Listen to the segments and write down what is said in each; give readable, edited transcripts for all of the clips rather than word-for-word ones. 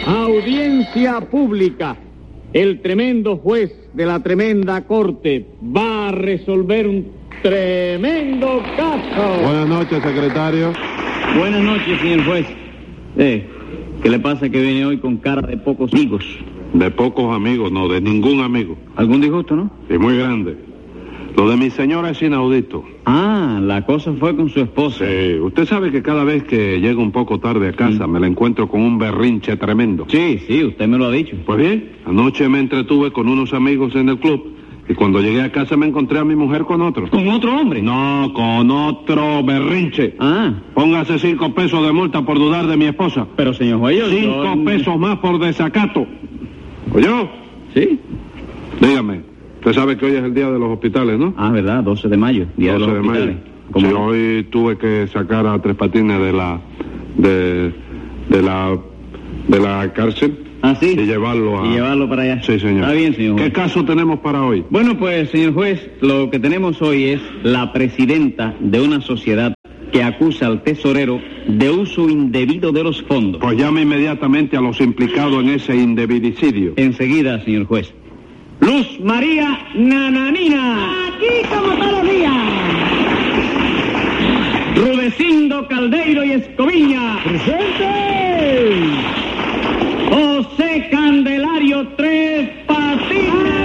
Audiencia pública. El tremendo juez de la tremenda corte va a resolver un tremendo caso. Buenas noches, secretario. Buenas noches, señor juez. ¿Qué le pasa que viene hoy con cara de pocos amigos? De pocos amigos, no, de ningún amigo. ¿Algún disgusto, no? Y muy grande. Lo de mi señora es inaudito. Ah, la cosa fue con su esposa. Sí, usted sabe que cada vez que llego un poco tarde a casa me la encuentro con un berrinche tremendo. Sí, usted me lo ha dicho. Pues bien, anoche me entretuve con unos amigos en el club y cuando llegué a casa me encontré a mi mujer con otro. ¿Con otro hombre? No, con otro berrinche. Ah. Póngase 5 pesos de multa por dudar de mi esposa. Pero, señor juez, 5 pesos más por desacato. ¿Oyó? Sí. Dígame, usted sabe que hoy es el día de los hospitales, ¿no? Ah, ¿verdad? 12 de mayo, día 12 de los hospitales. mayo. Sí, hoy tuve que sacar a Tres Patines de la cárcel. Ah, sí. Y llevarlo para allá. Sí, señor. Está bien, señor juez. ¿Qué caso tenemos para hoy? Bueno, pues, señor juez, lo que tenemos hoy es la presidenta de una sociedad que acusa al tesorero de uso indebido de los fondos. Pues llame inmediatamente a los implicados en ese indebidicidio. Enseguida, señor juez. Luz María Nananina. Aquí como todos los días. Rudecindo Caldeiro y Escoviña. ¡Presente! José Candelario Tres Patines.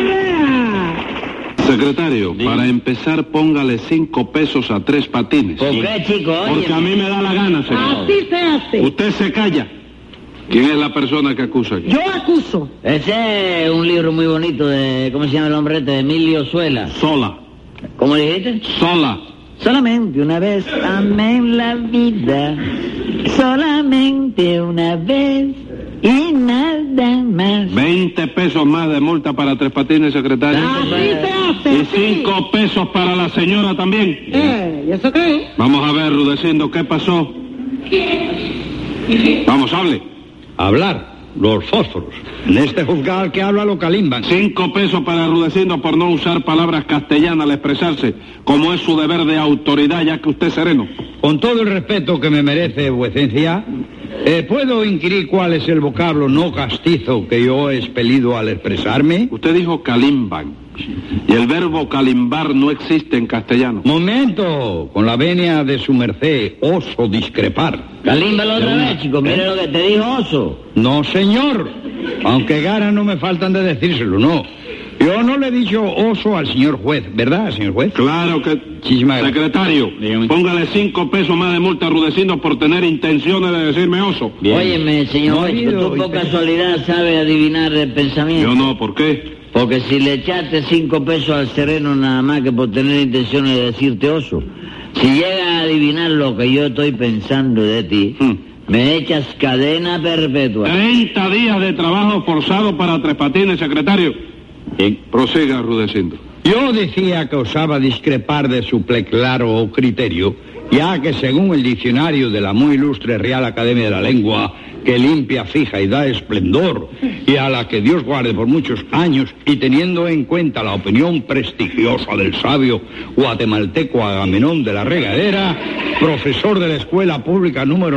Secretario, para empezar póngale 5 pesos a Tres Patines. ¿Por qué, chico? Porque a mí me da la gana, señor. Así se hace. Usted se calla. ¿Quién es la persona que acusa aquí? Yo acuso. Ese es un libro muy bonito de, ¿cómo se llama el hombre este? De Emilio Suela. Sola. ¿Cómo dijiste? Sola. Solamente una vez amé en la vida. Solamente una vez y nada más. 20 pesos más de multa para Tres Patines, secretario. Así se hace. Y 5 pesos para la señora también. ¿Y eso qué? Vamos a ver, Rudecindo, ¿qué pasó? Vamos, hable. Hablar, los fósforos. En este juzgado que habla lo calimban. 5 pesos para Rudecindo por no usar palabras castellanas al expresarse, como es su deber de autoridad, ya que usted es sereno. Con todo el respeto que me merece vuecencia, ¿puedo inquirir cuál es el vocablo no castizo que yo he expelido al expresarme? Usted dijo calimban, y el verbo calimbar no existe en castellano. Momento, con la venia de su merced, oso discrepar. Calímbalo otra vez, chico. Mire lo que te dijo Oso. No, señor. Aunque ganas no me faltan de decírselo, no. Yo no le he dicho oso al señor juez, ¿verdad, señor juez? Claro que... Secretario, Dígame. póngale 5 pesos más de multa a Rudecindo por tener intenciones de decirme oso. Bien. Óyeme, señor juez, tú por casualidad sabes adivinar el pensamiento. Yo no, ¿por qué? Porque si le echaste 5 pesos al sereno nada más que por tener intenciones de decirte oso, si llegas a adivinar lo que yo estoy pensando de ti, me echas cadena perpetua. 30 días de trabajo forzado para Tres Patines, secretario. Prosiga, Rudecindo. Yo decía que osaba discrepar de su pleclaro criterio, ya que según el diccionario de la muy ilustre Real Academia de la Lengua, que limpia, fija y da esplendor, y a la que Dios guarde por muchos años, y teniendo en cuenta la opinión prestigiosa del sabio guatemalteco Agamenón de la Regadera, profesor de la Escuela Pública número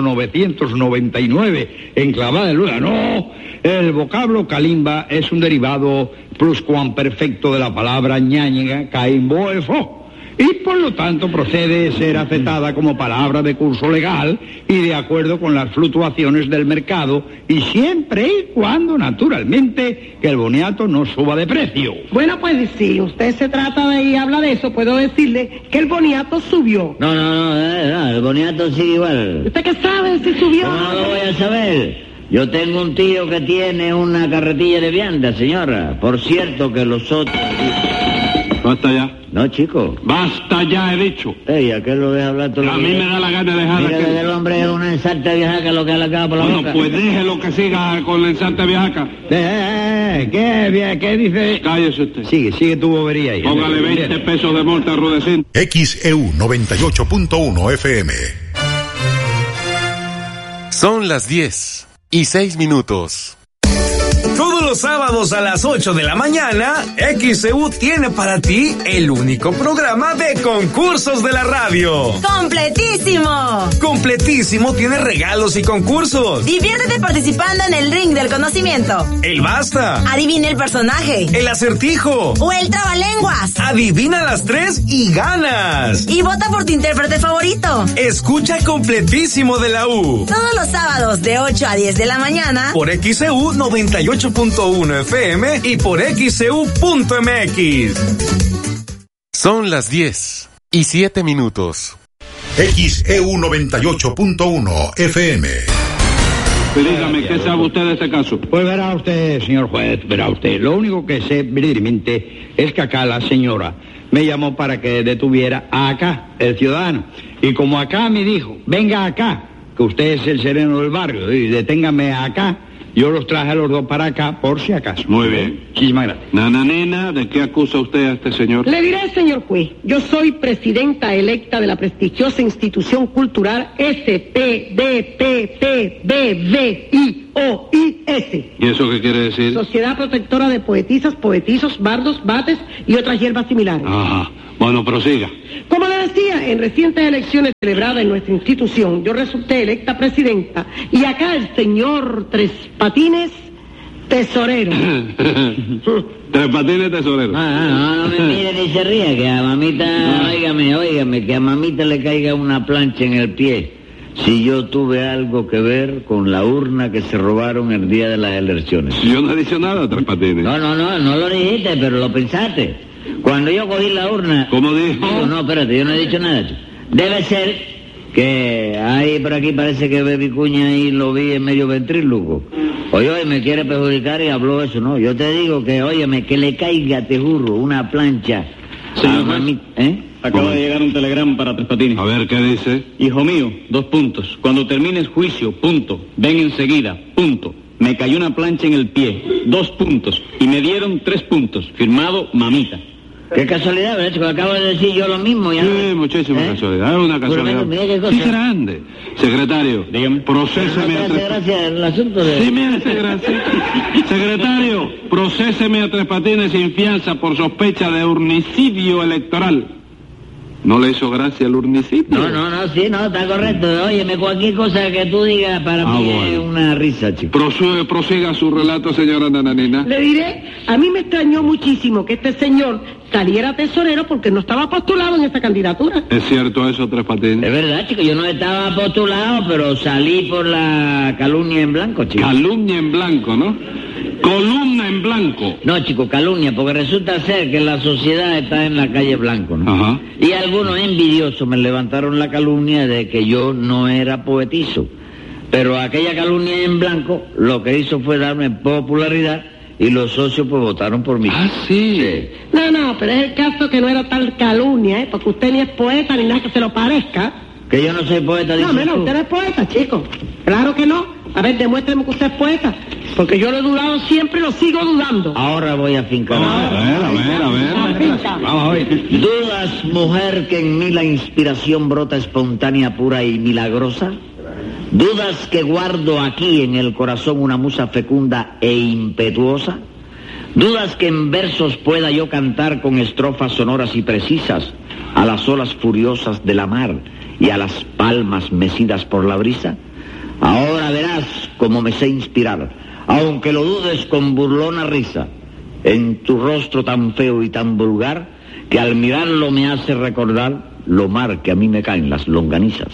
999, enclavada en Luganó, el vocablo calimba es un derivado pluscuamperfecto de la palabra ñáñiga caimboefo, y por lo tanto procede ser aceptada como palabra de curso legal y de acuerdo con las fluctuaciones del mercado, y siempre y cuando, naturalmente, que el boniato no suba de precio. Bueno, pues si usted se trata de y habla de eso, puedo decirle que el boniato subió. No, el boniato sigue igual. ¿Usted qué sabe si subió? No lo voy a saber. Yo tengo un tío que tiene una carretilla de vianda, señora. Por cierto que los otros... Basta ya. No, chico. Basta ya, he dicho. Ey, ¿a qué lo deja hablar todo lo A que mí me da la gana de dejar Mira que aquí. el hombre es una ensarta vieja que lo que le acaba por la Bueno, boca. pues déjelo que siga con la ensarta viajaca. ¿Qué dice? Cállese usted. Sigue tu bobería ahí. Póngale 20 pesos de multa a Rudecindo. XEU 98.1 FM. Son las 10:06. Todos los sábados a las 8 de la mañana, XEU tiene para ti el único programa de concursos de la radio. ¡Completísimo! Completísimo tiene regalos y concursos. Diviértete participando en el ring del conocimiento. El basta. Adivina el personaje. El acertijo. O el trabalenguas. Adivina las 3 y ganas. Y vota por tu intérprete favorito. Escucha Completísimo de la U. Todos los sábados de 8 a 10 de la mañana. Por XEU 98.1 FM y por XEU.mx. Son las 10:07. XEU 98.1 FM. Dígame, ¿qué sabe usted de este caso? Pues verá usted, señor juez, verá usted. Lo único que sé verdaderamente es que acá la señora me llamó para que detuviera a acá, el ciudadano. Y como acá me dijo, venga acá, que usted es el sereno del barrio, y deténgame acá, yo los traje a los dos para acá, por si acaso. Muy bien. Muchísimas gracias. Nananina, ¿de qué acusa usted a este señor? Le diré, señor juez, yo soy presidenta electa de la prestigiosa institución cultural SPDPPBVIOIS. ¿Y eso qué quiere decir? Sociedad Protectora de Poetisas, Poetizos, Bardos, Bates y otras hierbas similares. Ajá. Bueno, prosiga. Como le decía, en recientes elecciones celebradas en nuestra institución, yo resulté electa presidenta y acá el señor Tres Patines, tesorero. Tres Patines, tesorero. No me mire ni se ría, que a mamita, óigame, que a mamita le caiga una plancha en el pie. Si yo tuve algo que ver con la urna que se robaron el día de las elecciones. Yo no he dicho nada, Tres Patines. No lo dijiste, pero lo pensaste. Cuando yo cogí la urna... ¿Cómo dijo? No, espérate, yo no he dicho nada. Debe ser que ahí por aquí parece que Baby Cuña ahí lo vi en medio ventríloco. Oye, me quiere perjudicar y habló eso, ¿no? Yo te digo que, óyeme, que le caiga, te juro, una plancha. Señor mami, ¿eh? Acaba de llegar un telegrama para Tres Patines. A ver, ¿qué dice? Hijo mío, 2 puntos. Cuando termines juicio, punto. Ven enseguida, punto. Me cayó una plancha en el pie, 2 puntos. Y me dieron 3 puntos. Firmado, mamita. Qué casualidad, ¿verdad, chico? Acabo de decir yo lo mismo. Ya Sí, muchísima casualidad. Es una casualidad. Mira qué cosa. Sí, grande. Secretario, dígame. Procéseme ¿No te hace gracia el asunto de...? Sí, me hace gracia. Secretario, procéseme a Tres Patines sin fianza por sospecha de urnicidio electoral. ¿No le hizo gracia el urnicidio? No, está correcto. Óyeme, cualquier cosa que tú digas para mí es una risa, chico. Prosiga su relato, señora Nananina. Le diré, a mí me extrañó muchísimo que este señor saliera tesorero porque no estaba postulado en esa candidatura. ¿Es cierto eso, Tres Patines? Es verdad, chico, yo no estaba postulado, pero salí por la calumnia en blanco, chico. Calumnia en blanco, ¿no? Columna en blanco. No, chico, calumnia, porque resulta ser que la sociedad está en la calle Blanco, ¿no? Ajá. Y algunos envidiosos me levantaron la calumnia de que yo no era poetizo. Pero aquella calumnia en blanco lo que hizo fue darme popularidad y los socios pues votaron por mí. Ah, sí. No, pero es el caso que no era tal calumnia, porque usted ni es poeta ni nada que se lo parezca. Que yo no soy poeta, dice. No, menos, usted no es poeta, chico. Claro que no. A ver, demuéstreme que usted es poeta. Porque yo lo he dudado siempre y lo sigo dudando. Ahora voy a fincar. A ver. Vamos a ver. ¿Dudas, mujer, que en mí la inspiración brota espontánea, pura y milagrosa? ¿Dudas que guardo aquí en el corazón una musa fecunda e impetuosa? ¿Dudas que en versos pueda yo cantar con estrofas sonoras y precisas a las olas furiosas de la mar y a las palmas mecidas por la brisa? Ahora verás cómo me sé inspirar, aunque lo dudes con burlona risa, en tu rostro tan feo y tan vulgar, que al mirarlo me hace recordar lo mar que a mí me caen las longanizas.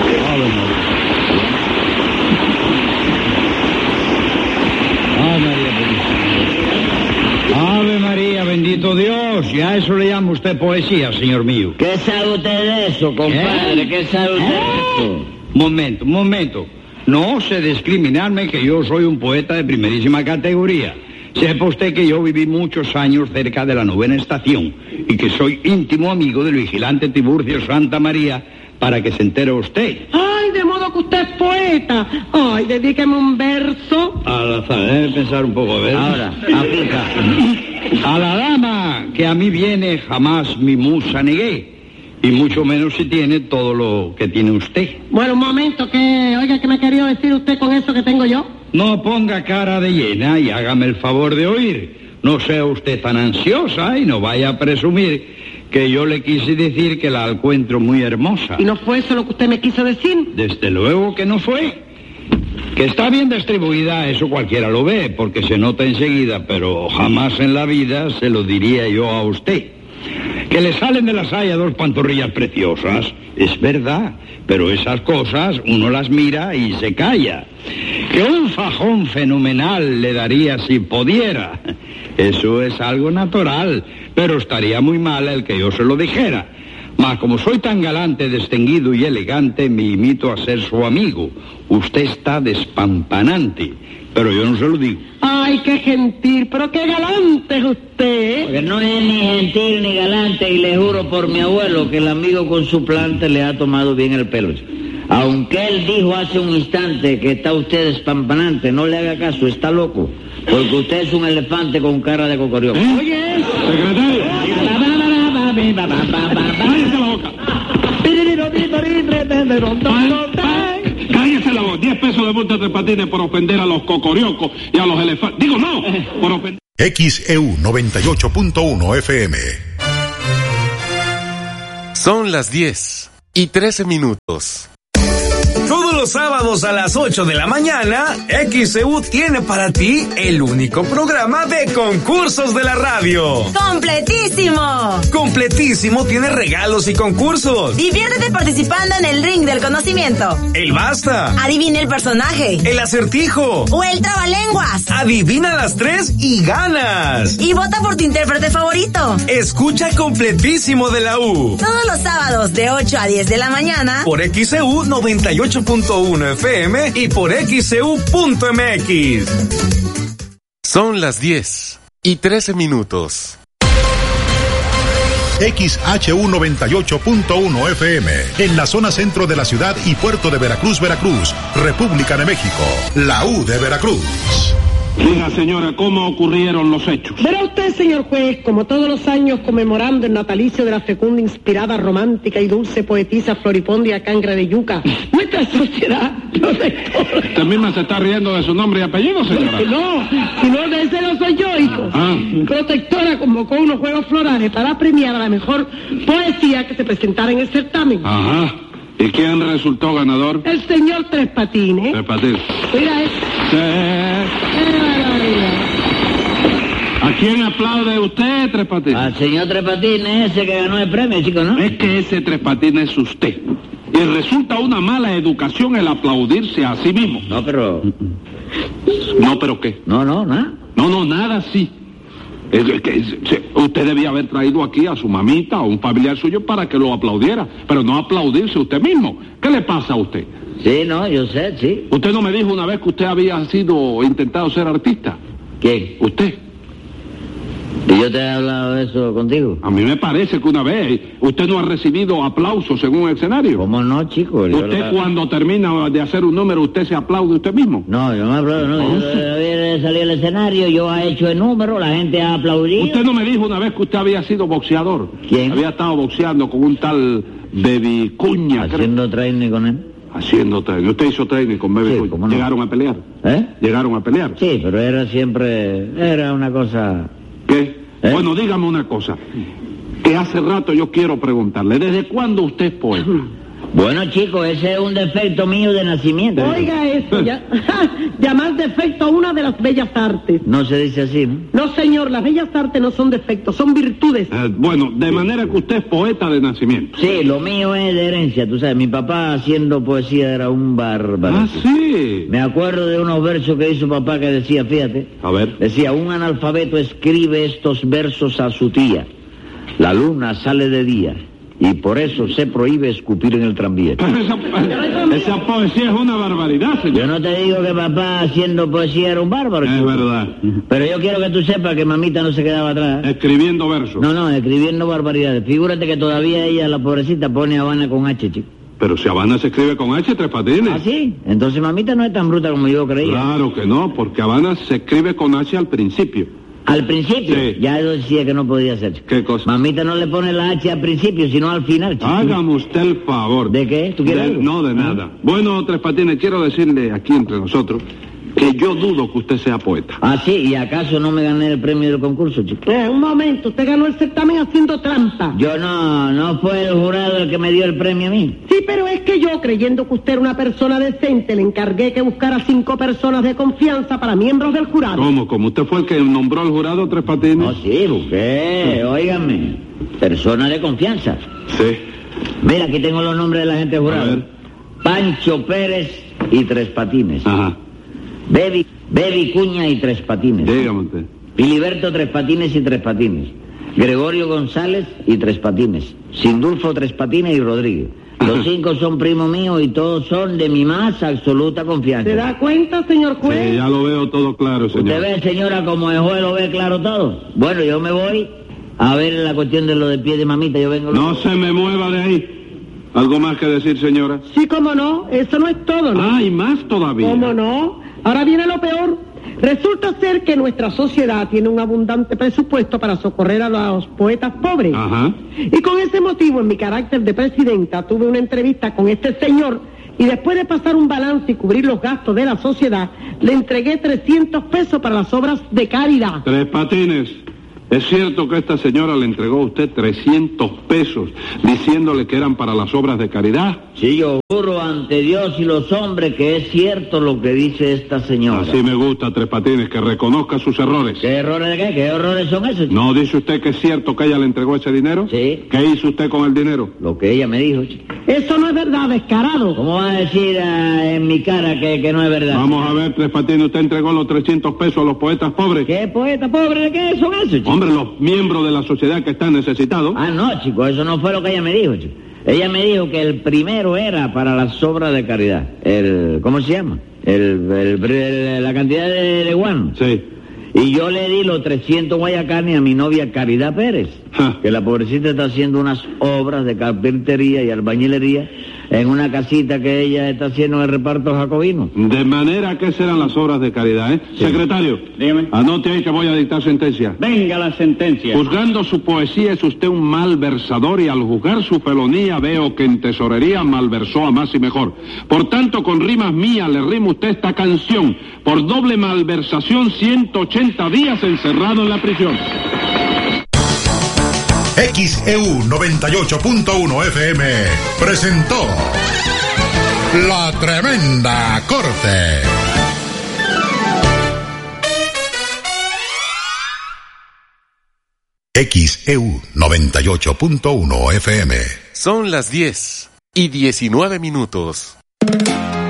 Ave María, bendito Dios. Y a eso le llama usted poesía, señor mío. ¿Qué sabe usted de eso, compadre? ¿Qué sabe usted de eso? Momento. No sé discriminarme que yo soy un poeta de primerísima categoría. Sepa usted que yo viví muchos años cerca de la 9ª estación y que soy íntimo amigo del vigilante Tiburcio Santa María, para que se entere usted. Ay, de modo que usted es poeta. Ay, dedíqueme un verso. Al azar, debe pensar un poco, a ver. Ahora, aplica. A la dama que a mí viene jamás mi musa negué, y mucho menos si tiene todo lo que tiene usted. Bueno, un momento, oiga, ¿qué me quería decir usted con eso que tengo yo? No ponga cara de llena y hágame el favor de oír. No sea usted tan ansiosa y no vaya a presumir que yo le quise decir que la encuentro muy hermosa. ¿Y no fue eso lo que usted me quiso decir? Desde luego que no fue. Que está bien distribuida, eso cualquiera lo ve, porque se nota enseguida, pero jamás en la vida se lo diría yo a usted. Que le salen de la saya 2 pantorrillas preciosas, es verdad, pero esas cosas uno las mira y se calla. Que un fajón fenomenal le daría si pudiera, eso es algo natural, pero estaría muy mal el que yo se lo dijera. Mas como soy tan galante, distinguido y elegante, me imito a ser su amigo. Usted está despampanante, pero yo no se lo digo. Ay, qué gentil, pero qué galante es usted. Porque no es ni gentil ni galante, y le juro por mi abuelo que el amigo con su planta le ha tomado bien el pelo. Aunque él dijo hace un instante que está usted despampanante, no le haga caso, está loco. Porque usted es un elefante con cara de cocorioco. Oye, eso. Secretario. Cállese la boca. Cállese la boca. 10 pesos de multa de Tres Patines por ofender a los cocoriocos y a los elefantes. Digo, no, por ofender. XEU 98.1 FM. Son las 10:13. Todos los sábados a las 8 de la mañana, XEU tiene para ti el único programa de concursos de la radio. ¡Completísimo! Completísimo tiene regalos y concursos. Diviértete participando en el ring del conocimiento. El basta. Adivina el personaje. El acertijo. O el trabalenguas. Adivina las 3 y ganas. Y vota por tu intérprete favorito. Escucha Completísimo de la U. Todos los sábados de 8 a 10 de la mañana. Por XEU 98.1 FM y por XEU.mx. Son las 10:13. XHU 98.1 FM, en la zona centro de la ciudad y puerto de Veracruz, Veracruz, República de México, la U de Veracruz. Diga, señora, ¿cómo ocurrieron los hechos? Verá usted, señor juez, como todos los años conmemorando el natalicio de la fecunda, inspirada, romántica y dulce poetisa Floripondia Cangra de Yuca, nuestra sociedad protectora. ¿Usted misma se está riendo de su nombre y apellido, señora? No, si no, de ese no soy yo, hijo. Ah. Protectora convocó unos juegos florales para premiar a la mejor poesía que se presentara en el certamen. Ajá. ¿Y quién resultó ganador? El señor Tres Patines. Tres Patines. Mira eso. ¿A quién aplaude usted, Tres Patines? Al señor Tres Patines, ese que ganó el premio, chico, ¿no? Es que ese Tres Patines es usted. Y resulta una mala educación el aplaudirse a sí mismo. No, pero... ¿No, pero qué? No, nada. No, nada, sí. Usted debía haber traído aquí a su mamita o un familiar suyo para que lo aplaudiera, pero no aplaudirse usted mismo. ¿Qué le pasa a usted? Sí, no, yo sé, sí. Usted no me dijo una vez que usted había intentado ser artista. ¿Quién? Usted. ¿Y yo te he hablado de eso contigo? A mí me parece que una vez usted no ha recibido aplausos en un escenario. ¿Cómo no, chico? Usted cuando termina de hacer un número, ¿usted se aplaude usted mismo? No, yo no aplaudo, no. Yo había salido al escenario, yo he hecho el número, la gente ha aplaudido. Usted no me dijo una vez que usted había sido boxeador. ¿Quién? Había estado boxeando con un tal Baby Cuña. ¿Haciendo training con él? Haciendo training. ¿Usted hizo training con Baby Cuña? ¿Cómo no? ¿Llegaron a pelear? ¿Llegaron a pelear? Sí, pero era una cosa... ¿Qué? Bueno, dígame una cosa, que hace rato yo quiero preguntarle, ¿desde cuándo usted es poeta? Bueno, chico, ese es un defecto mío de nacimiento. Oiga eso, llamar defecto a una de las bellas artes. No se dice así, ¿no? No, señor, las bellas artes no son defectos, son virtudes. Bueno, de manera que usted es poeta de nacimiento. Sí, lo mío es de herencia, tú sabes, mi papá haciendo poesía era un bárbaro. Ah, sí. Me acuerdo de unos versos que hizo papá que decía, fíjate. A ver. Decía, un analfabeto escribe estos versos a su tía. La luna sale de día. Y por eso se prohíbe escupir en el tranvía. Esa poesía es una barbaridad, señor. Yo no te digo que papá haciendo poesía era un bárbaro. Es verdad. Pero yo quiero que tú sepas que mamita no se quedaba atrás. Escribiendo versos. No, escribiendo barbaridades. Figúrate que todavía ella, la pobrecita, pone Habana con H, chico. Pero si Habana se escribe con H, Tres Patines. ¿Ah, sí? Entonces mamita no es tan bruta como yo creía. Claro que no, porque Habana se escribe con H al principio. ¿Al principio? Sí. Ya yo decía que no podía ser. ¿Qué cosa? Mamita no le pone la H al principio, sino al final, chico. Hágame usted el favor. ¿De qué? ¿Tú quieres algo? No, de nada. Bueno, Tres Patines, quiero decirle aquí entre nosotros que yo dudo que usted sea poeta. Ah, sí, ¿y acaso no me gané el premio del concurso, chico? Un momento, usted ganó el certamen haciendo trampa. Yo no fue el jurado el que me dio el premio a mí. Sí, pero es que yo, creyendo que usted era una persona decente, le encargué que buscara 5 personas de confianza para miembros del jurado. ¿Cómo? ¿Usted fue el que nombró al jurado Tres Patines? No, sí, busqué, óigame, persona de confianza. Sí. Mira, aquí tengo los nombres de la gente del A jurado. ver. Pancho Pérez y Tres Patines. Ajá. Bebi Cuña y Tres Patines. Dígame usted. Filiberto Tres Patines y Tres Patines. Gregorio González y Tres Patines. Sindulfo Tres Patines y Rodríguez. Los 5 son primos míos y todos son de mi más absoluta confianza. ¿Se da cuenta, señor juez? Sí, ya lo veo todo claro, señor. ¿Usted ve, señora, como el juez lo ve claro todo? Bueno, yo me voy a ver la cuestión de lo del pie de mamita. Yo vengo... No se me mueva de ahí. ¿Algo más que decir, señora? Sí, cómo no, eso no es todo, ¿no? Ah, y más todavía. ¿Cómo no? Ahora viene lo peor. Resulta ser que nuestra sociedad tiene un abundante presupuesto para socorrer a los poetas pobres. Ajá. Y con ese motivo, en mi carácter de presidenta, tuve una entrevista con este señor y después de pasar un balance y cubrir los gastos de la sociedad, le entregué 300 pesos para las obras de caridad. Tres Patines. ¿Es cierto que esta señora le entregó a usted 300 pesos diciéndole que eran para las obras de caridad? Sí, yo juro ante Dios y los hombres que es cierto lo que dice esta señora. Así me gusta, Tres Patines, que reconozca sus errores. ¿Qué errores de qué? ¿Qué errores son esos? chico? ¿No dice usted que es cierto que ella le entregó ese dinero? Sí. ¿Qué hizo usted con el dinero? Lo que ella me dijo, chico. Eso no es verdad, descarado. ¿Cómo va a decir en mi cara que no es verdad? Vamos a ver, Tres Patines, usted entregó los 300 pesos a los poetas pobres. ¿Qué poeta pobre de qué son esos, chico? Hombre, los miembros de la sociedad que están necesitados. Ah, no, chico, eso no fue lo que ella me dijo, chico. Ella me dijo que el primero era para las obras de caridad. ¿Cómo se llama? La cantidad de guano. Sí. Y yo le di los 300 guayacanes a mi novia Caridad Pérez, que la pobrecita está haciendo unas obras de carpintería y albañilería en una casita que ella está haciendo en el reparto jacobino. De manera que serán las obras de caridad, ¿eh? Sí. Secretario, Dígame. anote ahí que voy a dictar sentencia. Venga la sentencia. Juzgando su poesía es usted un malversador y al juzgar su felonía veo que en tesorería malversó a más y mejor. Por tanto, con rimas mías le rima usted esta canción. Por doble malversación, 180 días encerrado en la prisión. XEU 98.1 FM presentó La Tremenda Corte. XEU 98.1 FM. Son las 10:19.